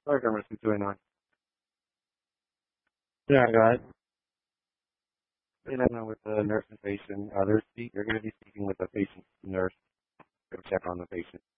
Sorry, camera 229. Yeah, go ahead. You know, with the nurse and patient, you're going to be speaking with the patient's nurse to check on the patient.